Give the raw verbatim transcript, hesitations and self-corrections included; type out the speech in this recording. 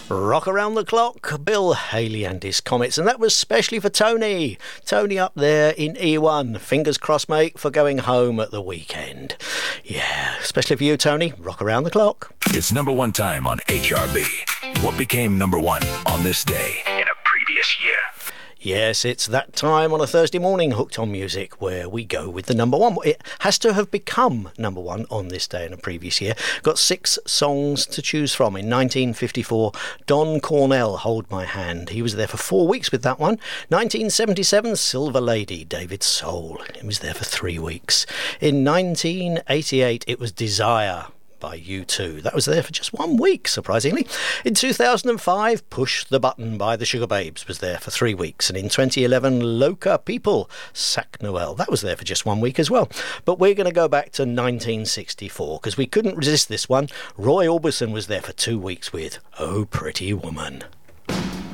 Rock Around the Clock, Bill Haley and his Comets, and that was specially for Tony. Tony up there in E one. Fingers crossed, mate, for going home at the weekend. Yeah, especially for you, Tony. Rock Around the Clock. It's number one time on H R B. What became number one on this day in a previous year? Yes, it's that time on a Thursday morning, Hooked on Music, where we go with the number one. It has to have become number one on this day in a previous year. Got six songs to choose from. In nineteen fifty-four, Don Cornell, Hold My Hand. He was there for four weeks with that one. nineteen seventy-seven, Silver Lady, David Soul. He was there for three weeks. In nineteen eighty-eight, it was Desire by U two. That was there for just one week, surprisingly. In two thousand five, Push the Button by the Sugar Babes was there for three weeks. And in twenty eleven, Loca People, Sac Noel. That was there for just one week as well. But we're going to go back to nineteen sixty-four, because we couldn't resist this one. Roy Orbison was there for two weeks with Oh Pretty Woman.